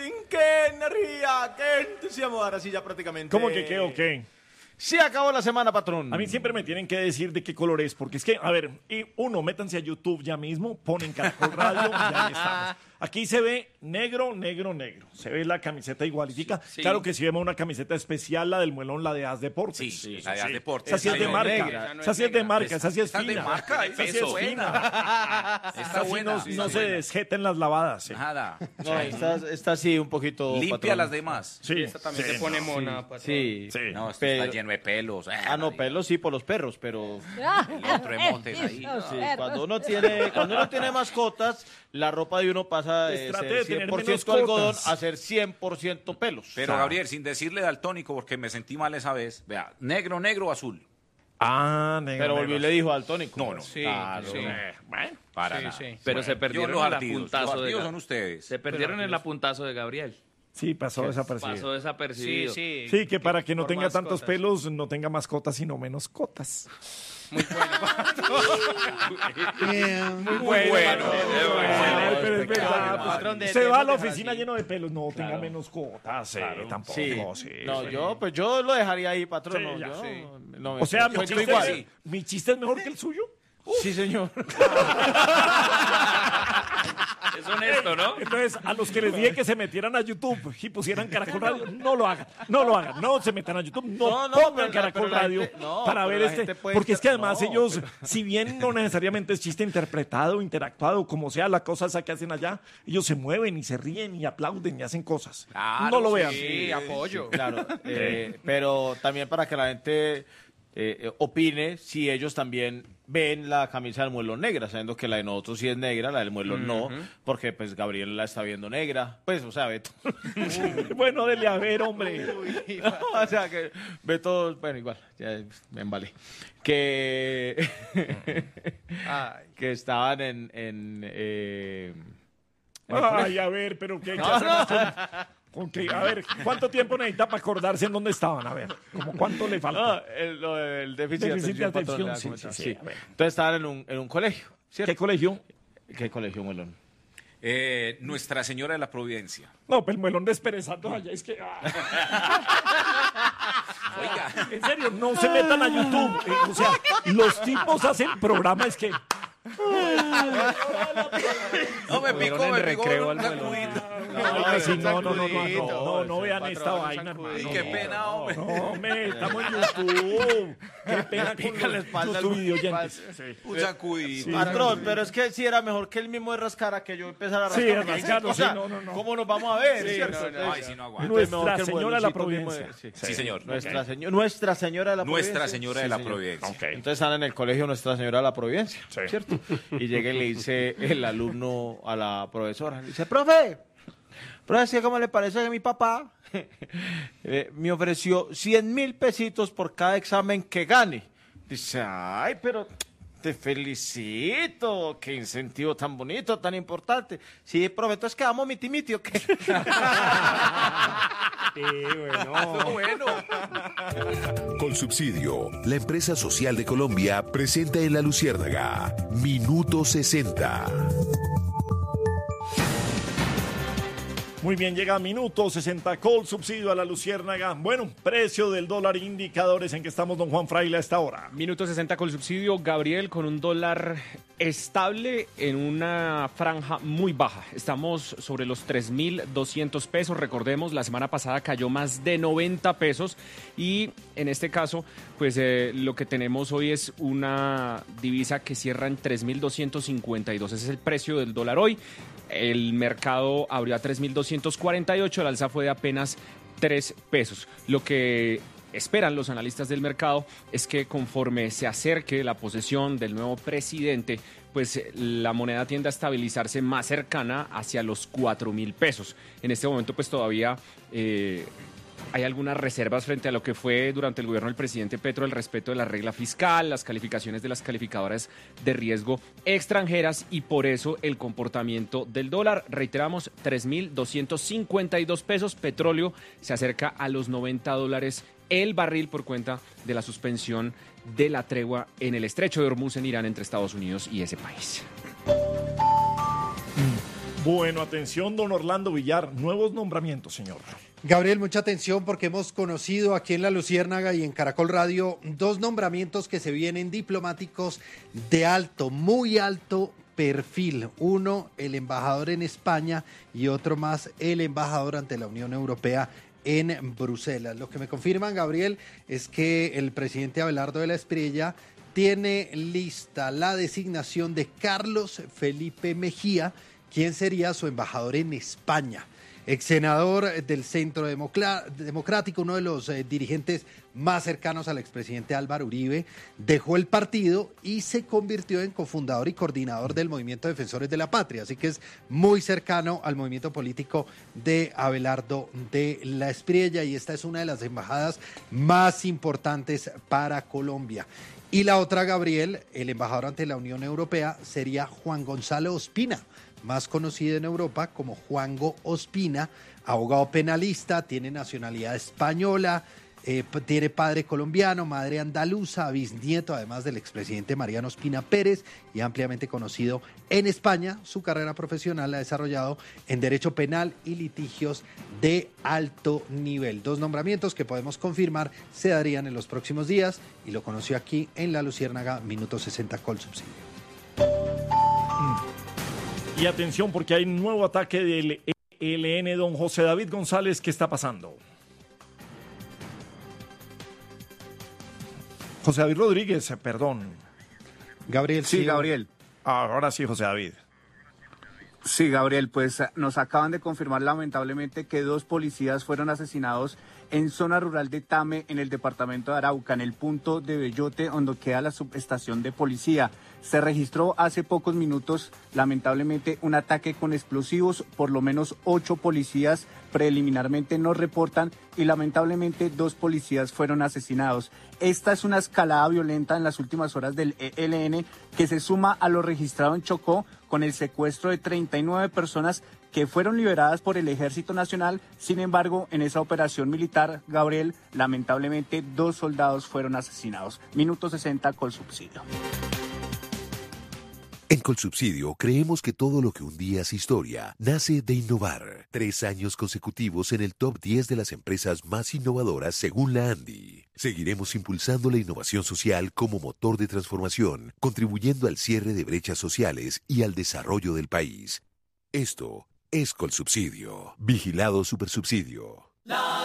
qué energía, qué entusiasmo. Ahora sí, ya prácticamente. ¿Cómo que qué o qué? Sí, acabó la semana, patrón. A mí siempre me tienen que decir de qué color es, porque es que, a ver, métanse a YouTube ya mismo, ponen Caracol Radio y ahí estamos. Aquí se ve negro, negro, negro. Se ve la camiseta igualitica. Sí. Claro que si vemos una camiseta especial, la del Muelón, la de As Deportes. Sí, la de As Deportes. Esa sí es de marca. negra. Esa sí es de marca, esa sí es Esa es de fina. marca, Esa sí eso, es fina. Está Esa sí buena. no se desjeten las lavadas. Sí. Nada. No, está sí un poquito. Limpia patrón. las demás. Sí, Esta también sí, se pone no. mona, patrón. Sí. Sí. No, esto Pero- está lleno de pelos. No, pelos sí por los perros, pero El otro de montes ahí. sí, cuando uno tiene mascotas, la ropa de uno pasa de Trate ser de tener 100% menos algodón cotas. a ser 100% pelos. Pero Gabriel, sin decirle daltónico, porque me sentí mal esa vez. Vea, negro, negro, azul. Ah, negro. Pero volvió y le dijo daltónico. No, no. Sí, Claro. sí. Bueno. Para Sí, nada. sí. Pero se Yo perdieron los en el ardidos. Los apuntazo de ardidos son ustedes. Se perdieron en el apuntazo de Gabriel. Sí, pasó Pasó desapercibido. desapercibido. Sí, que para que no por tenga tantos mascotas. pelos, no tenga mascotas, sino menos cotas. Muy bueno. Ay, pero es verdad. pues, patrón, se va a la dejar oficina así. lleno de pelos. No, tenga menos cotas. Tampoco. Sí. Sí, No, sí. yo lo dejaría ahí, patrón. Sí, no, ya. yo Sí. no, O sea, yo igual. mi chiste es mejor que el suyo. Sí, señor. Es honesto, ¿no? Entonces, a los que les dije que se metieran a YouTube y pusieran Caracol Radio, no lo hagan. No lo hagan. No se metan a YouTube. No, No, pongan pero Caracol la Radio gente- no, para pero ver la este. gente puede Porque es que además no, ellos, si bien no necesariamente es chiste interpretado, interactuado, como sea la cosa esa que hacen allá, ellos se mueven y se ríen y aplauden y hacen cosas. Claro, No lo vean. Sí, apoyo. Claro, pero también para que la gente opine si ellos también ven la camisa del Muelón negra, sabiendo que la de nosotros sí es negra, la del Muelón no, porque pues Gabriel la está viendo negra, pues, o sea, Beto. Bueno, dele a ver, hombre. O sea, que Beto, bueno, igual, ya me embalé. Que, Ay. que estaban Ay, a ver, pero qué hacemos con qué? A ver, ¿cuánto tiempo necesita para acordarse en dónde estaban? A ver, ¿cómo cuánto le falta? lo del déficit, Déficit de patrón, atención, le sí, comentaba. sí, sí, a ver. Entonces estaban en un colegio, ¿cierto? ¿Qué colegio? ¿Qué colegio, Muelón? Nuestra Señora de la Providencia. No, pues el Muelón desperezando allá, es que... Oiga. En serio, no se metan a YouTube. O sea, los tipos hacen programas que... No me picó, me picó un sacudito. No vean esta vaina, hermano. Ay, qué pena, hombre. No, hombre, estamos en YouTube. Qué pena pica con la los espalda YouTube al- videoyentes. Un sacudito. Patrón, pero es que sí era mejor que él mismo de rascara que yo empezara a rascar. Sí, porque ahí rascarlo, o sea, sí, no. ¿cómo nos vamos a ver? Sí, ¿cierto? no, Ay, si no aguanto. Entonces, mejor Nuestra que el Señora de la Mueloncito Providencia. mismo Sí, señor. Nuestra Señora de la Providencia. Nuestra Señora de la señor. Providencia. Ok. Entonces están en el colegio Nuestra Señora de la Providencia, Sí. ¿cierto? Y llega y le dice el alumno a la profesora, le dice, profe, ¿sí cómo le parece que mi papá me ofreció 100,000 pesitos por cada examen que gane? Dice, ay, pero te felicito, qué incentivo tan bonito, tan importante. Sí, profe, entonces quedamos miti, ¿o qué? Bueno. Colsubsidio, la empresa social de Colombia, presenta en La Luciérnaga, Minuto 60. Muy bien, llega minuto 60 Colsubsidio a la Luciérnaga. Bueno, precio del dólar, indicadores en que estamos, don Juan Fraile, a esta hora. Minuto 60 Colsubsidio, Gabriel, con un dólar estable en una franja muy baja. Estamos sobre los 3.200 pesos. Recordemos, la semana pasada cayó más de 90 pesos y en este caso, pues lo que tenemos hoy es una divisa que cierra en 3.252. Ese es el precio del dólar hoy. El mercado abrió a 3.248, el alza fue de apenas 3 pesos. Lo que esperan los analistas del mercado es que conforme se acerque la posesión del nuevo presidente, pues la moneda tiende a estabilizarse más cercana hacia los 4.000 pesos. En este momento pues todavía hay algunas reservas frente a lo que fue durante el gobierno del presidente Petro el respeto de la regla fiscal, las calificaciones de las calificadoras de riesgo extranjeras y por eso el comportamiento del dólar. Reiteramos, 3.252 pesos. Petróleo se acerca a los $90 el barril por cuenta de la suspensión de la tregua en el estrecho de Hormuz en Irán entre Estados Unidos y ese país. Bueno, atención, don Orlando Villar, nuevos nombramientos, señor. Gabriel, mucha atención porque hemos conocido aquí en La Luciérnaga y en Caracol Radio 2 nombramientos que se vienen diplomáticos de alto, muy alto perfil. Uno, el embajador en España y otro más, el embajador ante la Unión Europea en Bruselas. Lo que me confirman, Gabriel, es que el presidente Abelardo de la Espriella tiene lista la designación de Carlos Felipe Mejía, quien sería su embajador en España. Ex senador del Centro Democrático, uno de los dirigentes más cercanos al expresidente Álvaro Uribe, dejó el partido y se convirtió en cofundador y coordinador del Movimiento Defensores de la Patria, así que es muy cercano al movimiento político de Abelardo de la Espriella, y esta es una de las embajadas más importantes para Colombia. Y la otra, Gabriel, el embajador ante la Unión Europea, sería Juan Gonzalo Ospina, más conocido en Europa como Juango Ospina, abogado penalista, tiene nacionalidad española, tiene padre colombiano, madre andaluza, bisnieto además del expresidente Mariano Ospina Pérez, y ampliamente conocido en España. Su carrera profesional la ha desarrollado en derecho penal y litigios de alto nivel. 2 nombramientos que podemos confirmar se darían en los próximos días, y lo conoció aquí en La Luciérnaga, Minuto 60 Colsubsidio. Y atención, porque hay un nuevo ataque del ELN. Don José David González, ¿qué está pasando? José David Rodríguez, perdón. Gabriel. Sí, Gabriel. Ahora sí, José David. Sí, Gabriel, pues nos acaban de confirmar lamentablemente que 2 policías fueron asesinados en zona rural de Tame, en el departamento de Arauca, en el punto de Bellote, donde queda la subestación de policía. Se registró hace pocos minutos, lamentablemente, un ataque con explosivos. Por lo menos 8 policías preliminarmente nos reportan, y lamentablemente 2 policías fueron asesinados. Esta es una escalada violenta en las últimas horas del ELN, que se suma a lo registrado en Chocó con el secuestro de 39 personas que fueron liberadas por el Ejército Nacional. Sin embargo, en esa operación militar, Gabriel, lamentablemente 2 soldados fueron asesinados. Minuto 60, Colsubsidio. En Colsubsidio creemos que todo lo que un día es historia nace de innovar. 3 años consecutivos en el top 10 de las empresas más innovadoras según la ANDI. Seguiremos impulsando la innovación social como motor de transformación, contribuyendo al cierre de brechas sociales y al desarrollo del país. Esto es Colsubsidio. Vigilado Supersubsidio.